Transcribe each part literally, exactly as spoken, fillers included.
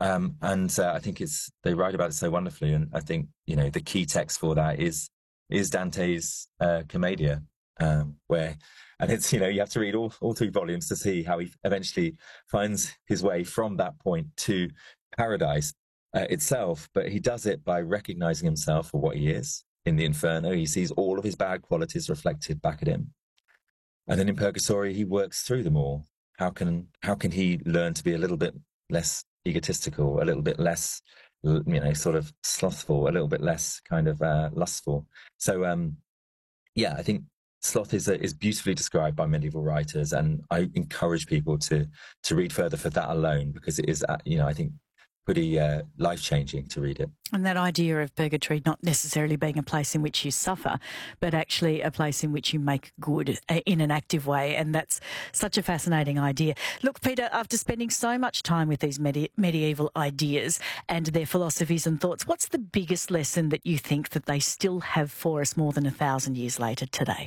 Um, and uh, I think it's they write about it so wonderfully. And I think, you know, the key text for that is is Dante's uh, Commedia, um, where, and it's, you know, you have to read all, all three volumes to see how he eventually finds his way from that point to paradise uh, itself. But he does it by recognizing himself for what he is. In the Inferno, he sees all of his bad qualities reflected back at him. And then in Purgatory, he works through them all. How can how can he learn to be a little bit less egotistical, a little bit less, you know, sort of slothful, a little bit less kind of uh, lustful? So, um, yeah, I think sloth is, uh, is beautifully described by medieval writers, and I encourage people to to read further for that alone, because it is, uh, you know, I think pretty uh, life-changing to read it. And that idea of purgatory not necessarily being a place in which you suffer, but actually a place in which you make good in an active way. And that's such a fascinating idea. Look, Peter, after spending so much time with these medi- medieval ideas and their philosophies and thoughts, what's the biggest lesson that you think that they still have for us more than a thousand years later today?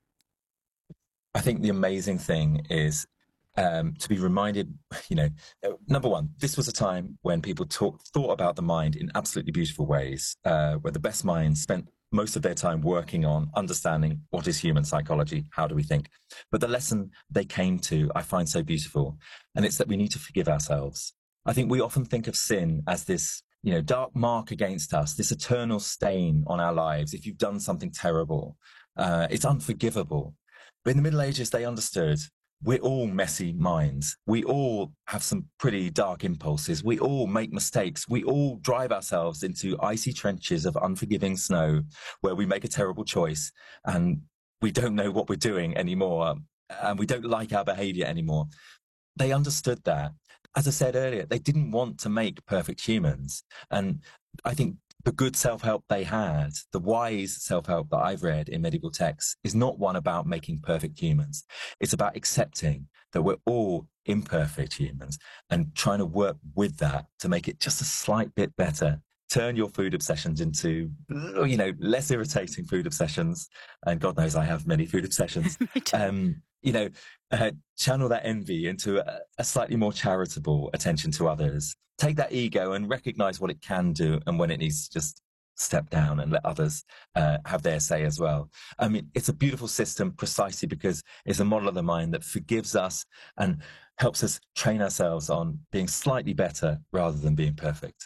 I think the amazing thing is Um, to be reminded, you know, number one, this was a time when people talk, thought about the mind in absolutely beautiful ways, uh, where the best minds spent most of their time working on understanding what is human psychology, how do we think. But the lesson they came to, I find so beautiful, and it's that we need to forgive ourselves. I think we often think of sin as this, you know, dark mark against us, this eternal stain on our lives. If you've done something terrible, uh, it's unforgivable. But in the Middle Ages, they understood we're all messy minds. We all have some pretty dark impulses. We all make mistakes. We all drive ourselves into icy trenches of unforgiving snow where we make a terrible choice and we don't know what we're doing anymore, and we don't like our behavior anymore. They understood that. As I said earlier, they didn't want to make perfect humans. And I think the good self-help they had, the wise self-help that I've read in medieval texts, is not one about making perfect humans. It's about accepting that we're all imperfect humans and trying to work with that to make it just a slight bit better. Turn your food obsessions into, you know, less irritating food obsessions. And God knows I have many food obsessions. um, you know, uh, channel that envy into a, a slightly more charitable attention to others. Take that ego and recognize what it can do and when it needs to just step down and let others uh, have their say as well. I mean, it's a beautiful system precisely because it's a model of the mind that forgives us and helps us train ourselves on being slightly better rather than being perfect.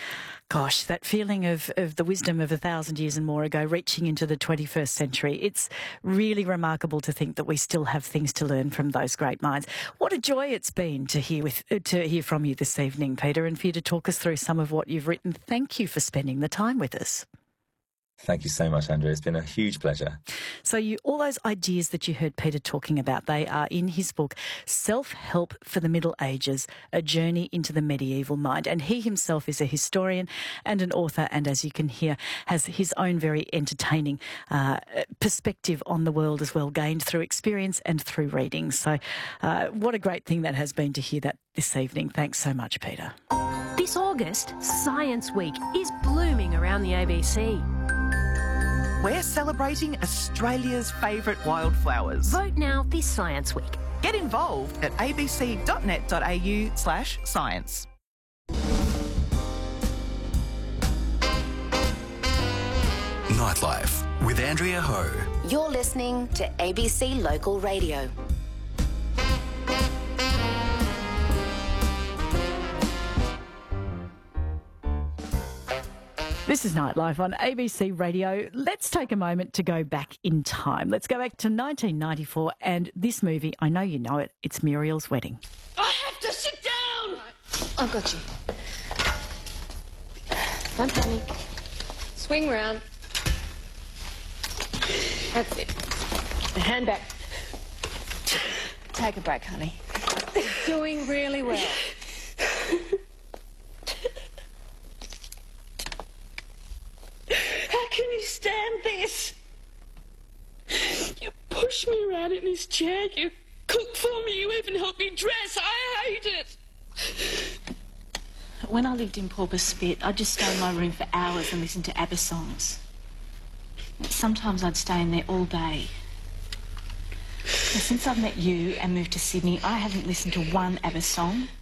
Gosh, that feeling of, of the wisdom of a thousand years and more ago reaching into the twenty-first century. It's really remarkable to think that we still have things to learn from those great minds. What a joy it's been to hear with to hear from you this evening, Peter, and for you to talk us through some of what you've written. Thank you for spending the time with us. Thank you so much, Andrea. It's been a huge pleasure. So you, all those ideas that you heard Peter talking about, they are in his book, Self-Help for the Middle Ages, A Journey into the Medieval Mind. And he himself is a historian and an author, and as you can hear, has his own very entertaining uh, perspective on the world as well, gained through experience and through reading. So uh, what a great thing that has been to hear that this evening. Thanks so much, Peter. This August, Science Week is blooming around the A B C. We're celebrating Australia's favourite wildflowers. Vote now this Science Week. Get involved at abc.net.au slash science. Nightlife with Andrea Ho. You're listening to A B C Local Radio. This is Nightlife on A B C Radio. Let's take a moment to go back in time. Let's go back to nineteen ninety-four and this movie, I know you know it, it's Muriel's Wedding. I have to sit down! I've got you. Don't panic. Swing round. That's it. And hand back. Take a break, honey. Doing really well. How can you stand this? You push me around in this chair, you cook for me, you even help me dress. I hate it. When I lived in Pauper Spit, I'd just stay in my room for hours and listen to ABBA songs. Sometimes I'd stay in there all day. Now, since I've met you and moved to Sydney, I haven't listened to one ABBA song.